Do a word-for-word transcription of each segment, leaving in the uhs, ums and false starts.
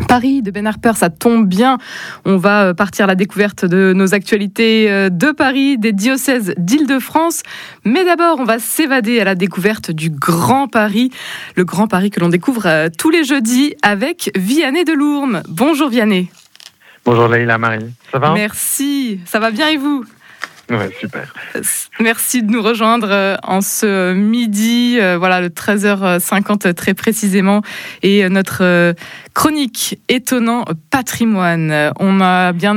Paris de Ben Harper, ça tombe bien. On va partir à la découverte de nos actualités de Paris, des diocèses d'Île-de-France. Mais d'abord, on va s'évader à la découverte du Grand Paris. Le Grand Paris que l'on découvre tous les jeudis avec Vianney Delourme. Bonjour Vianney. Bonjour Leïla Marie, ça va ? Merci, ça va bien et vous ? Ouais, super. Merci de nous rejoindre en ce midi, voilà, le treize heures cinquante très précisément, et notre chronique étonnant patrimoine. On a bien,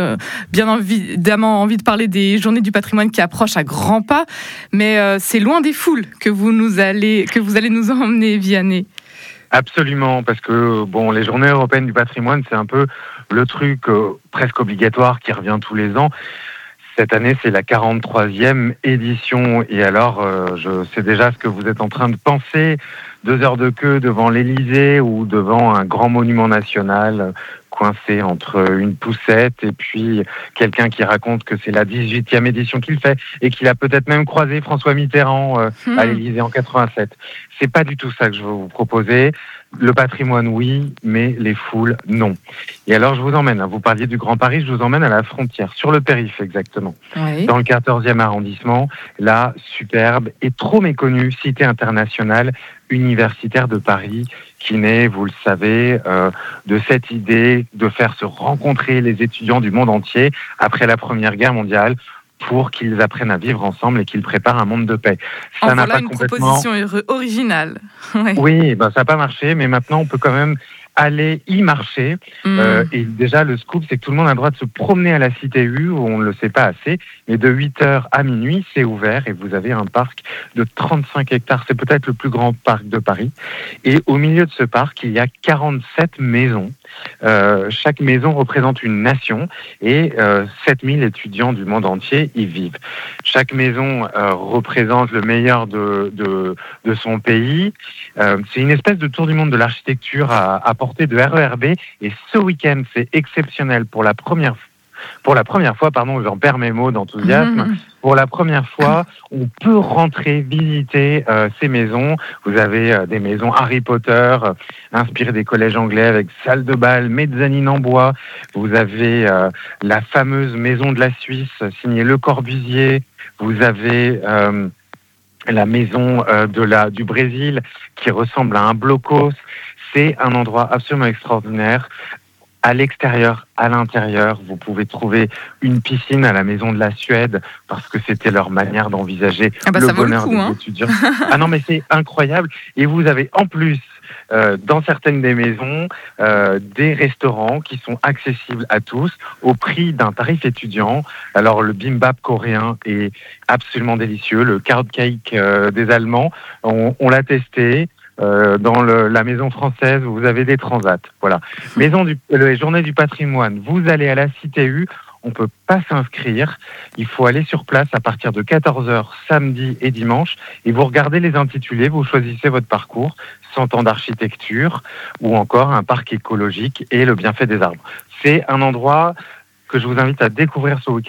bien évidemment envie de parler des journées du patrimoine qui approchent à grands pas, mais c'est loin des foules que vous nous allez, que vous allez nous emmener, Vianney. Absolument, parce que bon, les journées européennes du patrimoine, c'est un peu le truc euh, presque obligatoire qui revient tous les ans. Cette année, c'est la quarante-troisième édition. Et alors, euh, je sais déjà ce que vous êtes en train de penser. Deux heures de queue devant l'Élysée ou devant un grand monument national euh, coincé entre une poussette et puis quelqu'un qui raconte que c'est la dix-huitième édition qu'il fait et qu'il a peut-être même croisé François Mitterrand euh, mmh. à l'Élysée en quatre-vingt-sept. C'est pas du tout ça que je veux vous proposer. Le patrimoine, oui, mais les foules, non. Et alors, je vous emmène, vous parliez du Grand Paris, je vous emmène à la frontière, sur le périph' exactement, oui. Dans le quatorzième arrondissement, la superbe et trop méconnue cité internationale universitaire de Paris, qui naît, vous le savez, euh, de cette idée de faire se rencontrer les étudiants du monde entier après la Première Guerre mondiale, pour qu'ils apprennent à vivre ensemble et qu'ils préparent un monde de paix. Ça en n'a voilà pas une complètement... proposition originale. Ouais. Oui, ben ça n'a pas marché, mais maintenant on peut quand même aller y marcher. Mmh. Euh, et déjà, le scoop, c'est que tout le monde a le droit de se promener à la Cité U, où on ne le sait pas assez. Mais de huit heures à minuit, c'est ouvert et vous avez un parc de trente-cinq hectares. C'est peut-être le plus grand parc de Paris. Et au milieu de ce parc, il y a quarante-sept maisons. Euh, chaque maison représente une nation et euh, sept mille étudiants du monde entier y vivent. Chaque maison euh, représente le meilleur de, de, de son pays. Euh, c'est une espèce de tour du monde de l'architecture à, à portée de R E R B et ce week-end, c'est exceptionnel pour la première fois. Pour la première fois, pardon, j'en perds mes mots d'enthousiasme. Mmh. Pour la première fois, on peut rentrer visiter euh, ces maisons. Vous avez euh, des maisons Harry Potter, euh, inspirées des collèges anglais avec salle de bal, mezzanine en bois. Vous avez euh, la fameuse maison de la Suisse, signée Le Corbusier. Vous avez euh, la maison euh, de la, du Brésil, qui ressemble à un blocos. C'est un endroit absolument extraordinaire. À l'extérieur, à l'intérieur, vous pouvez trouver une piscine à la Maison de la Suède parce que c'était leur manière d'envisager ah bah le ça bonheur vaut le coup, des hein. étudiants. Ah non, mais c'est incroyable. Et vous avez en plus, euh, dans certaines des maisons, euh, des restaurants qui sont accessibles à tous au prix d'un tarif étudiant. Alors le bimbap coréen est absolument délicieux. Le carrot cake euh, des Allemands, on, on l'a testé. Euh, dans le, la maison française, vous avez des transats. Voilà. Maison du, les journées du patrimoine, vous allez à la Cité U, on ne peut pas s'inscrire. Il faut aller sur place à partir de quatorze heures samedi et dimanche et vous regardez les intitulés, vous choisissez votre parcours, cent ans d'architecture ou encore un parc écologique et le bienfait des arbres. C'est un endroit que je vous invite à découvrir ce week-end.